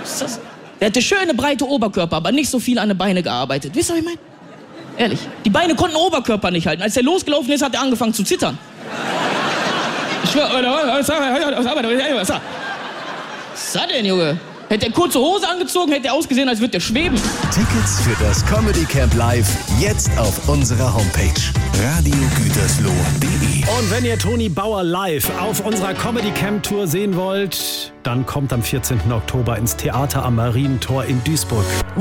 ist das? Der hatte schöne, breite Oberkörper, aber nicht so viel an den Beinen gearbeitet. Wisst ihr, was ich meine? Ehrlich. Die Beine konnten den Oberkörper nicht halten. Als er losgelaufen ist, hat er angefangen zu zittern. Ich schwör, was ist das denn, Junge? Hätte er kurze Hose angezogen, hätte er ausgesehen, als würde er schweben. Tickets für das Comedy Camp Live jetzt auf unserer Homepage radiogütersloh.de. Und wenn ihr Toni Bauer live auf unserer Comedy Camp Tour sehen wollt, dann kommt am 14. Oktober ins Theater am Marientor in Duisburg.